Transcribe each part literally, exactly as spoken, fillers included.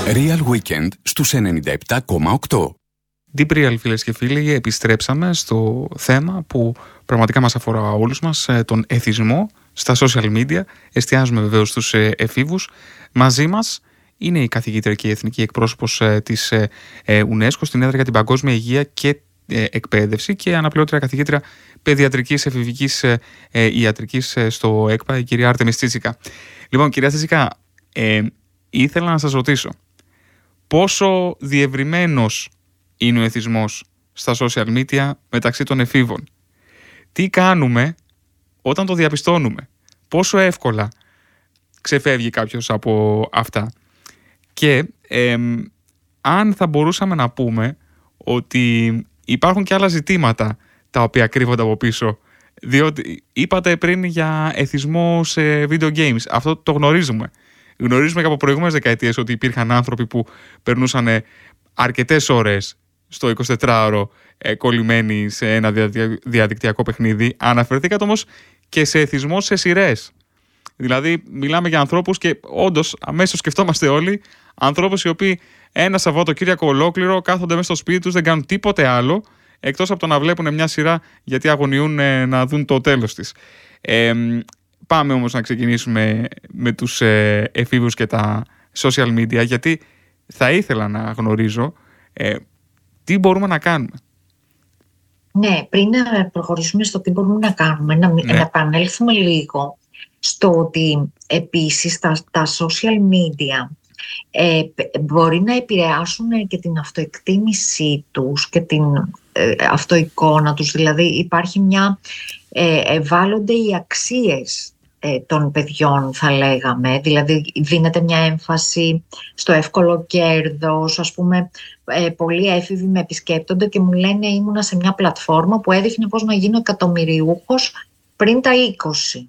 Real Weekend στους ενενήντα επτά κόμμα οκτώ. Deep Real, φίλες και φίλοι, επιστρέψαμε στο θέμα που πραγματικά μας αφορά όλους μας, τον εθισμό στα social media. Εστιάζουμε βεβαίως στους εφήβους. Μαζί μας είναι η καθηγήτρια και η εθνική εκπρόσωπος της UNESCO στην έδρα για την παγκόσμια υγεία και εκπαίδευση και αναπληρώτρια καθηγήτρια παιδιατρικής εφηβικής ιατρικής στο ΕΚΠΑ, η κυρία Άρτεμις Τσίτσικα. Λοιπόν, κυρία Τσίτσικα, ε, ήθελα να σας ρωτήσω πόσο διευρυμένος είναι ο εθισμός στα social media μεταξύ των εφήβων. Τι κάνουμε όταν το διαπιστώνουμε, πόσο εύκολα ξεφεύγει κάποιος από αυτά. Και ε, αν θα μπορούσαμε να πούμε ότι υπάρχουν και άλλα ζητήματα τα οποία κρύβονται από πίσω. Διότι είπατε πριν για εθισμό σε video games. Αυτό το γνωρίζουμε. Γνωρίζουμε και από προηγούμενες δεκαετίες ότι υπήρχαν άνθρωποι που περνούσαν αρκετές ώρες στο εικοσιτετράωρο ε, κολλημένοι σε ένα διαδικτυακό παιχνίδι. Αναφερθήκατε όμως και σε εθισμό σε σειρές. Δηλαδή μιλάμε για ανθρώπους και όντως αμέσως σκεφτόμαστε όλοι ανθρώπους οι οποίοι ένα Σαββατοκύριακο ολόκληρο κάθονται μέσα στο σπίτι τους, δεν κάνουν τίποτε άλλο εκτός από το να βλέπουν μια σειρά γιατί αγωνιούν ε, να δουν το τέλος της. Ε, πάμε όμως να ξεκινήσουμε με τους ε, εφήβους και τα social media, γιατί θα ήθελα να γνωρίζω ε, τι μπορούμε να κάνουμε. Ναι, πριν να προχωρήσουμε στο τι μπορούμε να κάνουμε, να, ναι. να επανέλθουμε λίγο στο ότι επίσης τα, τα social media ε, μπορεί να επηρεάσουν και την αυτοεκτίμησή τους και την ε, αυτοεικόνα τους. Δηλαδή υπάρχει μια, ε, ευάλλονται οι αξίες ε, των παιδιών, θα λέγαμε. Δηλαδή δίνεται μια έμφαση στο εύκολο κέρδος. Ας πούμε, ε, πολλοί έφηβοι με επισκέπτονται και μου λένε ήμουνα σε μια πλατφόρμα που έδειχνε πώς να γίνω εκατομμυριούχος πριν τα είκοσι.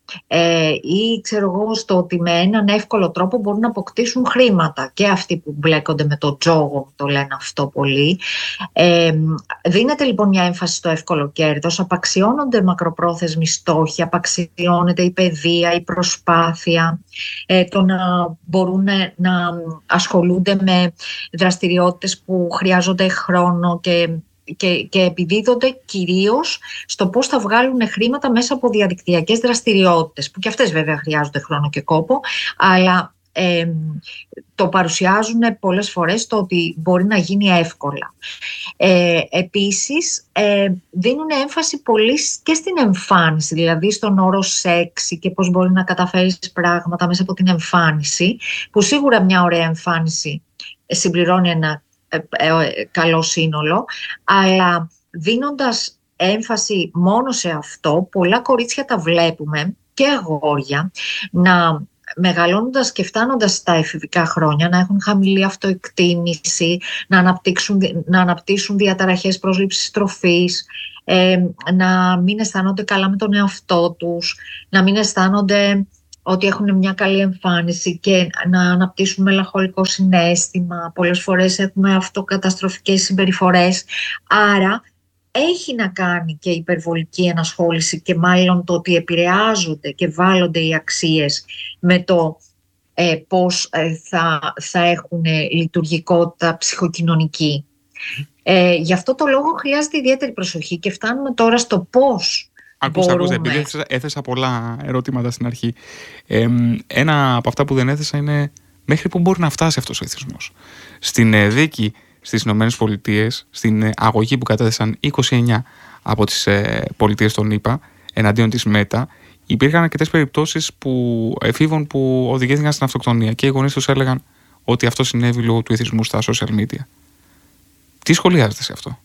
Ε, ή ξέρω εγώ στο ότι με έναν εύκολο τρόπο μπορούν να αποκτήσουν χρήματα, και αυτοί που μπλέκονται με το τζόγο το λένε αυτό πολύ. Ε, δίνεται λοιπόν μια έμφαση στο εύκολο κέρδος, απαξιώνονται μακροπρόθεσμοι στόχοι, απαξιώνεται η παιδεία, η προσπάθεια, ε, το να μπορούν να ασχολούνται με δραστηριότητες που χρειάζονται χρόνο και Και, και επιδίδονται κυρίως στο πώς θα βγάλουν χρήματα μέσα από διαδικτυακές δραστηριότητες, που και αυτές βέβαια χρειάζονται χρόνο και κόπο, αλλά ε, το παρουσιάζουν πολλές φορές το ότι μπορεί να γίνει εύκολα. Ε, επίσης ε, δίνουν έμφαση πολύ και στην εμφάνιση, δηλαδή στον όρο σεξι και πώς μπορεί να καταφέρεις πράγματα μέσα από την εμφάνιση, που σίγουρα μια ωραία εμφάνιση συμπληρώνει ένα Ε, ε, καλό σύνολο, αλλά δίνοντας έμφαση μόνο σε αυτό, πολλά κορίτσια τα βλέπουμε και αγόρια να μεγαλώνοντας και φτάνοντας στα εφηβικά χρόνια να έχουν χαμηλή αυτοεκτίμηση, να αναπτύξουν, να αναπτύσσουν διαταραχές πρόσληψης τροφής, ε, να μην αισθάνονται καλά με τον εαυτό τους, να μην αισθάνονται ότι έχουν μια καλή εμφάνιση και να αναπτύσσουν μελαγχολικό συναίσθημα. Πολλές φορές έχουμε αυτοκαταστροφικές συμπεριφορές. Άρα έχει να κάνει και υπερβολική ενασχόληση και μάλλον το ότι επηρεάζονται και βάλλονται οι αξίες με το ε, πώς ε, θα, θα έχουν λειτουργικότητα ψυχοκοινωνική. Ε, γι' αυτό το λόγο χρειάζεται ιδιαίτερη προσοχή και φτάνουμε τώρα στο πώς. Ακούστε, ακούστε, επειδή έθεσα, έθεσα πολλά ερωτήματα στην αρχή. Ε, ένα από αυτά που δεν έθεσα είναι μέχρι πού μπορεί να φτάσει αυτός ο εθισμός. Στην ε, δίκη στις Ηνωμένες Πολιτείες, στην ε, αγωγή που κατέθεσαν είκοσι εννιά από τις ε, πολιτείες των ΗΠΑ εναντίον της Μέτα, υπήρχαν αρκετές περιπτώσεις που, εφήβων που οδηγήθηκαν στην αυτοκτονία και οι γονείς τους έλεγαν ότι αυτό συνέβη λόγω του εθισμού στα social media. Τι σχολιάζετε σε αυτό?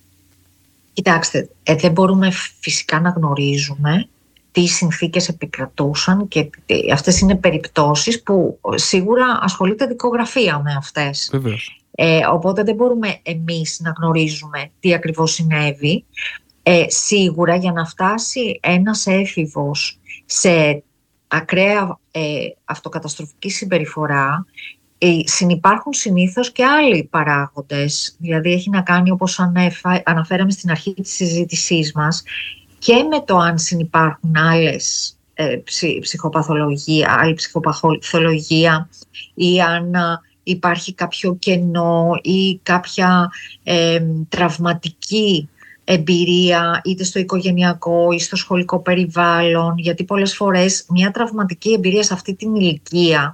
Κοιτάξτε, ε, δεν μπορούμε φυσικά να γνωρίζουμε τι συνθήκες επικρατούσαν και αυτές είναι περιπτώσεις που σίγουρα ασχολείται δικογραφία με αυτές. Βεβαίως. Ε, οπότε δεν μπορούμε εμείς να γνωρίζουμε τι ακριβώς συνέβη. Ε, σίγουρα για να φτάσει ένας έφηβος σε ακραία ε, αυτοκαταστροφική συμπεριφορά, συνυπάρχουν συνήθως και άλλοι παράγοντες. Δηλαδή έχει να κάνει, όπως αναφέραμε στην αρχή της συζήτησής μας, και με το αν συνυπάρχουν άλλες ε, ψυχοπαθολογία, άλλη ψυχοπαθολογία, ή αν υπάρχει κάποιο κενό ή κάποια ε, τραυματική εμπειρία είτε στο οικογενειακό ή στο σχολικό περιβάλλον, γιατί πολλές φορές μια τραυματική εμπειρία σε αυτή την ηλικία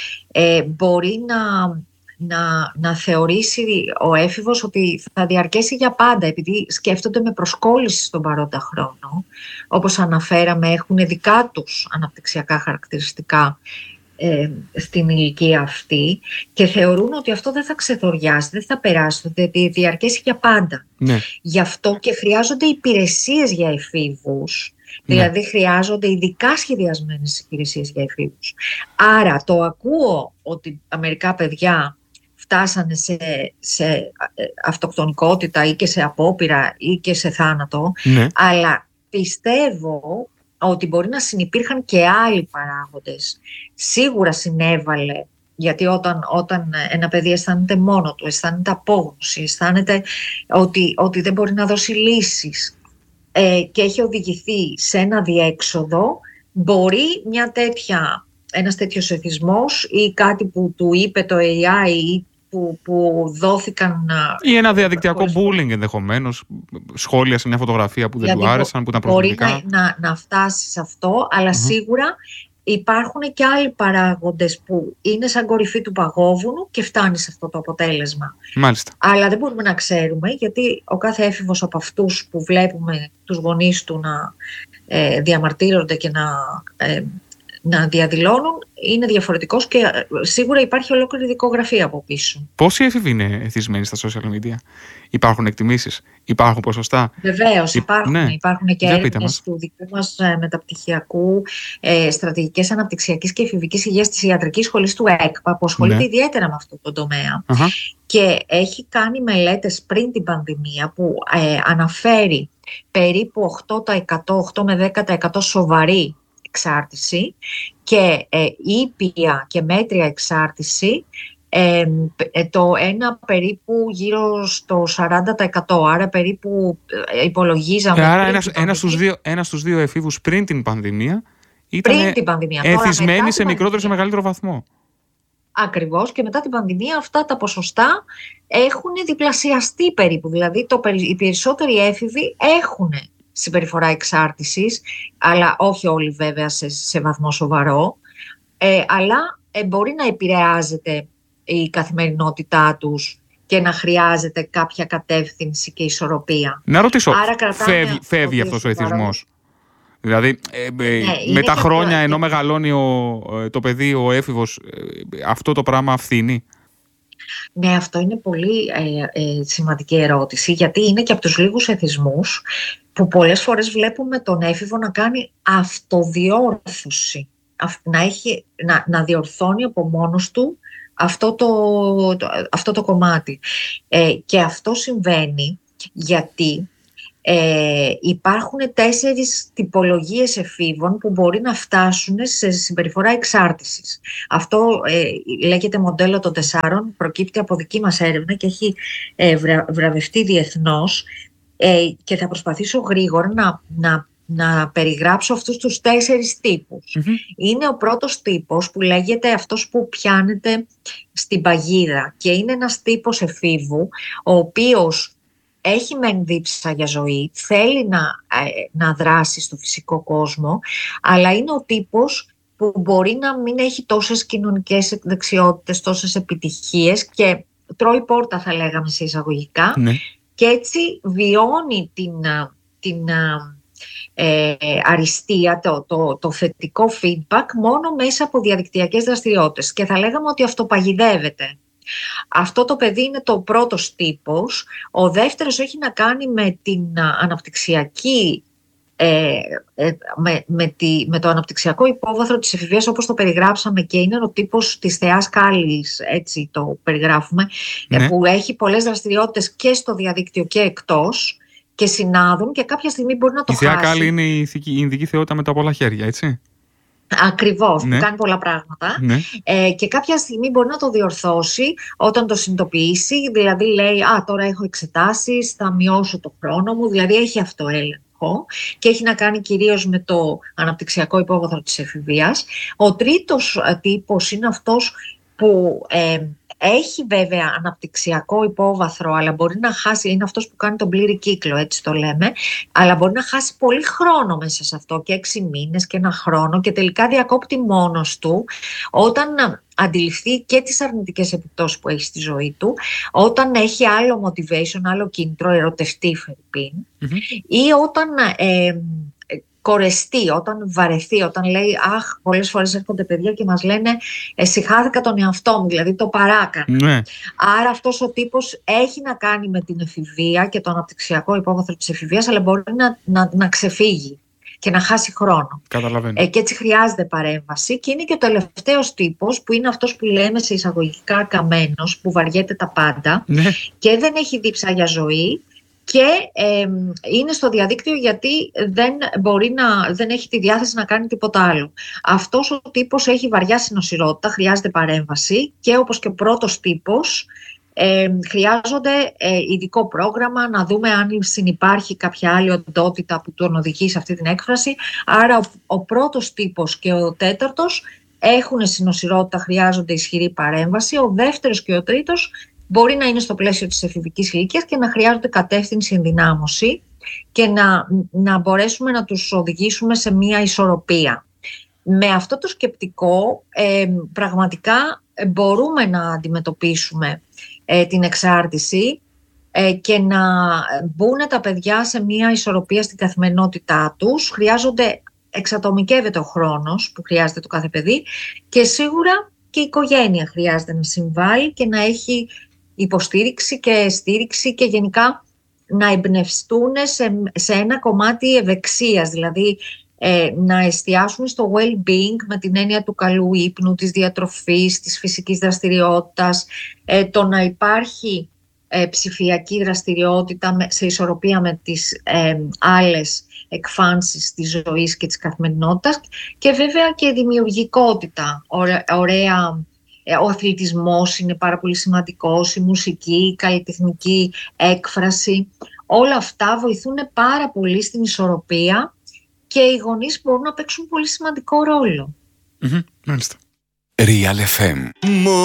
ε, μπορεί να, να, να θεωρήσει ο έφηβος ότι θα διαρκέσει για πάντα, επειδή σκέφτονται με προσκόλληση στον παρόντα χρόνο. Όπως αναφέραμε, έχουν δικά τους αναπτυξιακά χαρακτηριστικά ε, στην ηλικία αυτή και θεωρούν ότι αυτό δεν θα ξεθοριάσει, δεν θα περάσει, ότι διαρκέσει για πάντα. Ναι. Γι' αυτό και χρειάζονται υπηρεσίες για εφήβους, ναι. Δηλαδή χρειάζονται ειδικά σχεδιασμένες υπηρεσίες για εφήβους. Άρα το ακούω ότι τα μερικά παιδιά φτάσανε σε, σε αυτοκτονικότητα ή και σε απόπειρα ή και σε θάνατο, ναι. Αλλά πιστεύω ότι μπορεί να συνυπήρχαν και άλλοι παράγοντες. Σίγουρα συνέβαλε, γιατί όταν, όταν ένα παιδί αισθάνεται μόνο του, αισθάνεται απόγνωση, αισθάνεται ότι, ότι δεν μπορεί να δώσει λύσεις ε, και έχει οδηγηθεί σε ένα διέξοδο, μπορεί μια τέτοια, ένας τέτοιος εθισμός ή κάτι που του είπε το έι άι ή Που, που δόθηκαν. Ή ένα διαδικτυακό bullying ενδεχομένως, σχόλια σε μια φωτογραφία που δεν του άρεσαν, που ήταν προβλητικά. Μπορεί να, να, να φτάσει σε αυτό, αλλά mm-hmm. σίγουρα υπάρχουν και άλλοι παράγοντες που είναι σαν κορυφή του παγόβουνου και φτάνει σε αυτό το αποτέλεσμα. Μάλιστα. Αλλά δεν μπορούμε να ξέρουμε, γιατί ο κάθε έφηβος από αυτούς που βλέπουμε τους γονείς του να ε, διαμαρτύρονται και να. Ε, να διαδηλώνουν είναι διαφορετικός και σίγουρα υπάρχει ολόκληρη δικογραφία από πίσω. Πόσοι έφηβοι είναι εθισμένοι στα social media? Υπάρχουν εκτιμήσεις, υπάρχουν ποσοστά? Βεβαίως, υπάρχουν, ναι. υπάρχουν και έρευνες του δικού μας μεταπτυχιακού ε, στρατηγικής αναπτυξιακής και εφηβικής υγείας της Ιατρικής Σχολής του ΕΚΠΑ, που ασχολείται ναι. ιδιαίτερα με αυτό το τομέα uh-huh. και έχει κάνει μελέτες πριν την πανδημία που ε, αναφέρει περίπου οκτώ τοις εκατό, οκτώ με δέκα τοις εκατό σοβαρή εξάρτηση και ε, ήπια και μέτρια εξάρτηση, ε, το ένα περίπου γύρω στο σαράντα τοις εκατό, άρα περίπου ε, υπολογίζαμε. Άρα ένας, ένας, στους δύο, ένας στους δύο εφήβους πριν την πανδημία ήταν εθισμένοι σε μικρότερο ή σε μεγαλύτερο βαθμό. Ακριβώς, και μετά την πανδημία αυτά τα ποσοστά έχουν διπλασιαστεί περίπου, δηλαδή το, οι περισσότεροι έφηβοι έχουν συμπεριφορά εξάρτησης, αλλά όχι όλοι βέβαια σε, σε βαθμό σοβαρό, ε, αλλά ε, μπορεί να επηρεάζεται η καθημερινότητά τους και να χρειάζεται κάποια κατεύθυνση και ισορροπία. Να ρωτήσω, άρα φεύγει, φεύγει αυτός ο εθισμός? Δηλαδή ε, ε, ναι, με τα χρόνια, ενώ μεγαλώνει ο, το παιδί, ο έφηβος, ε, αυτό το πράγμα φθήνει? Ναι, αυτό είναι πολύ ε, ε, σημαντική ερώτηση, γιατί είναι και από τους λίγους εθισμούς που πολλές φορές βλέπουμε τον έφηβο να κάνει αυτοδιόρθωση, να, έχει, να, να διορθώνει από μόνος του αυτό το, το, αυτό το κομμάτι. Ε, και αυτό συμβαίνει γιατί ε, υπάρχουν τέσσερις τυπολογίες εφήβων που μπορεί να φτάσουν σε συμπεριφορά εξάρτησης. Αυτό ε, λέγεται μοντέλο των τεσσάρων, προκύπτει από δική μας έρευνα και έχει ε, βρα, βραβευτεί διεθνώς. Ε, και θα προσπαθήσω γρήγορα να, να, να περιγράψω αυτούς τους τέσσερις τύπους. Mm-hmm. Είναι ο πρώτος τύπος που λέγεται αυτός που πιάνεται στην παγίδα και είναι ένας τύπος εφήβου ο οποίος έχει μεν δίψα για ζωή, θέλει να, ε, να δράσει στο φυσικό κόσμο, αλλά είναι ο τύπος που μπορεί να μην έχει τόσες κοινωνικές δεξιότητες, τόσες επιτυχίες και τρώει πόρτα, θα λέγαμε σε εισαγωγικά. Mm-hmm. Και έτσι βιώνει την, την ε, αριστεία, το, το, το θετικό feedback μόνο μέσα από διαδικτυακές δραστηριότητες. Και θα λέγαμε ότι αυτοπαγιδεύεται. Αυτό το παιδί είναι το πρώτος τύπος. Ο δεύτερος έχει να κάνει με την αναπτυξιακή, ε, ε, με, με, τη, με το αναπτυξιακό υπόβαθρο της εφηβείας, όπως το περιγράψαμε, και είναι ο τύπος της θεάς Κάλλης, έτσι το περιγράφουμε, ναι. που έχει πολλές δραστηριότητες και στο διαδίκτυο και εκτός και συνάδουν και κάποια στιγμή μπορεί να το η χάσει. Η θεά Κάλλη είναι η ειδική θεότητα με τα πολλά χέρια, έτσι. Ακριβώς, ναι. που κάνει πολλά πράγματα ναι. ε, και κάποια στιγμή μπορεί να το διορθώσει όταν το συνειδητοποιήσει, δηλαδή λέει «Α, τώρα έχω εξετάσεις, θα μειώσω το χρόνο μου», δηλαδή έχει αυτοέλεγχο και έχει να κάνει κυρίως με το αναπτυξιακό υπόβαθρο της εφηβείας. Ο τρίτος τύπος είναι αυτός που ε, έχει βέβαια αναπτυξιακό υπόβαθρο, αλλά μπορεί να χάσει, είναι αυτός που κάνει τον πλήρη κύκλο, έτσι το λέμε, αλλά μπορεί να χάσει πολύ χρόνο μέσα σε αυτό, και έξι μήνες και ένα χρόνο, και τελικά διακόπτει μόνος του όταν αντιληφθεί και τις αρνητικές επιπτώσεις που έχει στη ζωή του, όταν έχει άλλο motivation, άλλο κίνητρο, ερωτευτεί φερπίν, mm-hmm. ή όταν ε, κορεστεί, όταν βαρεθεί, όταν λέει «Αχ, πολλές φορές έρχονται παιδιά και μας λένε «Εσυχάθηκα τον εαυτό μου», δηλαδή το παράκανα». Ναι. Άρα αυτός ο τύπος έχει να κάνει με την εφηβεία και το αναπτυξιακό υπόβαθρο της εφηβείας, αλλά μπορεί να, να, να ξεφύγει και να χάσει χρόνο. Καταλαβαίνω. Ε, και έτσι χρειάζεται παρέμβαση. Και είναι και ο τελευταίος τύπος, που είναι αυτός που λέμε σε εισαγωγικά καμένος, που βαριέται τα πάντα, ναι. και δεν έχει δίψα για ζωή, και ε, είναι στο διαδίκτυο γιατί δεν μπορεί να, δεν έχει τη διάθεση να κάνει τίποτα άλλο. Αυτός ο τύπος έχει βαριά συνοσηρότητα, χρειάζεται παρέμβαση, και όπως και ο πρώτος τύπος ε, χρειάζονται ε, ειδικό πρόγραμμα, να δούμε αν συνυπάρχει κάποια άλλη οντότητα που τον οδηγεί σε αυτή την έκφραση. Άρα ο, ο πρώτος τύπος και ο τέταρτος έχουν συνοσηρότητα, χρειάζονται ισχυρή παρέμβαση. Ο δεύτερος και ο τρίτος μπορεί να είναι στο πλαίσιο της εφηβικής ηλικίας και να χρειάζονται κατεύθυνση, ενδυνάμωση, και να, να μπορέσουμε να τους οδηγήσουμε σε μία ισορροπία. Με αυτό το σκεπτικό ε, πραγματικά μπορούμε να αντιμετωπίσουμε ε, την εξάρτηση ε, και να μπουν τα παιδιά σε μία ισορροπία στην καθημερινότητά τους. Χρειάζονται, εξατομικεύεται ο χρόνος που χρειάζεται το κάθε παιδί, και σίγουρα και η οικογένεια χρειάζεται να συμβάλλει και να έχει υποστήριξη και στήριξη, και γενικά να εμπνευστούν σε, σε ένα κομμάτι ευεξίας, δηλαδή ε, να εστιάσουν στο well-being με την έννοια του καλού ύπνου, της διατροφής, της φυσικής δραστηριότητας, ε, το να υπάρχει ε, ψηφιακή δραστηριότητα με, σε ισορροπία με τις ε, άλλες εκφάνσεις της ζωής και της καθημερινότητας, και βέβαια και δημιουργικότητα, ωραία, ωραία. Ο αθλητισμός είναι πάρα πολύ σημαντικός, η μουσική, η καλλιτεχνική έκφραση. Όλα αυτά βοηθούν πάρα πολύ στην ισορροπία, και οι γονείς μπορούν να παίξουν πολύ σημαντικό ρόλο. Mm-hmm, μάλιστα. Real εφ εμ.